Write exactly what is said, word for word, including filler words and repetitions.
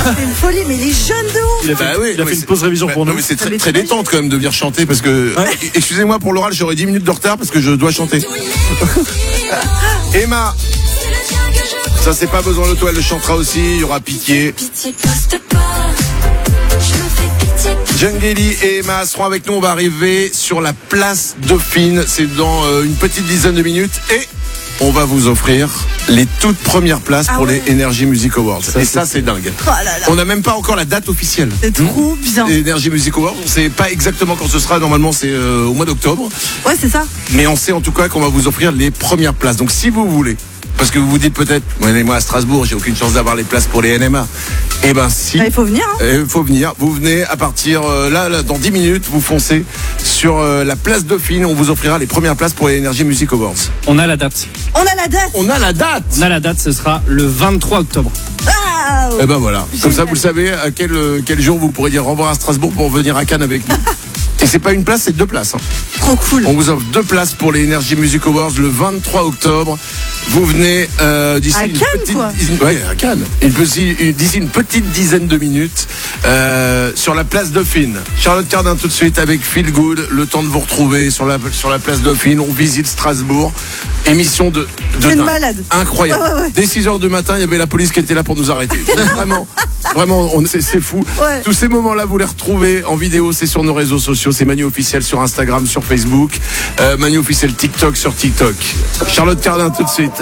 c'est une folie, mais il est jeune de ouf. Il a fait, Bah oui, il a mais fait une c'est- pause révision bah, pour non, nous. mais c'est très, mais très t'imagines détente quand même de venir chanter parce que. Excusez-moi pour l'oral, j'aurai dix minutes de retard parce que je dois chanter. Emma. Ça, c'est pas besoin de toi, elle le chantera aussi. Il y aura Pitié. Djangeli et Emma seront avec nous. On va arriver sur la place Dauphine. C'est dans euh, une petite dizaine de minutes. Et on va vous offrir les toutes premières places Ah pour ouais. les Energy Music Awards. Ça, et c'est ça, c'est dingue. Oh là là. On n'a même pas encore la date officielle. C'est trop bien. Les Energy Music Awards, on sait pas exactement quand ce sera. Normalement, c'est euh, au mois d'octobre. Ouais, c'est ça. Mais on sait en tout cas qu'on va vous offrir les premières places. Donc si vous voulez, parce que vous vous dites peut-être, ouais, moi à Strasbourg, j'ai aucune chance d'avoir les places pour les N M A. Eh ben si. Ah, il faut venir. Hein. Il faut venir. Vous venez à partir euh, là, là, dans dix minutes, vous foncez sur euh, la place Dauphine. On vous offrira les premières places pour les Energy Music Awards. On a la date. On a la date. On a la date. On a la date, ce sera le vingt-trois octobre. Ah, Eh ben voilà. Comme ça, Génial. vous le savez à quel euh, quel jour vous pourrez dire au revoir à Strasbourg pour venir à Cannes avec nous. Et c'est pas une place, c'est deux places. Hein. trop cool. On vous offre deux places pour les Energy Music Awards le vingt-trois octobre. Vous venez euh, d'ici À une Cannes, petite, quoi. d'ici- ouais, à Cannes. Et d'ici une, d'ici une petite dizaine de minutes euh, sur la place Dauphine. Charlotte Cardin tout de suite avec Feel Good. Le temps de vous retrouver sur la sur la place Dauphine. On visite Strasbourg. Émission de, de C'est une dingue. balade. Incroyable. Ouais, ouais, ouais. Dès six heures du matin, il y avait la police qui était là pour nous arrêter. Vraiment, vraiment, on, c'est, c'est fou. Ouais. Tous ces moments-là, vous les retrouvez en vidéo. C'est sur nos réseaux sociaux. C'est Manu officiel sur Instagram, sur Facebook. Euh, Manu officiel TikTok sur TikTok. Charlotte Cardin tout de suite.